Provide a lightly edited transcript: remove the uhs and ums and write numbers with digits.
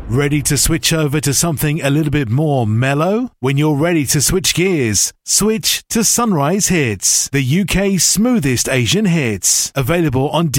Ready to switch over to something a little bit more mellow? When you're ready to switch gears, switch to Sunrise Hits, the UK's smoothest Asian hits. Available on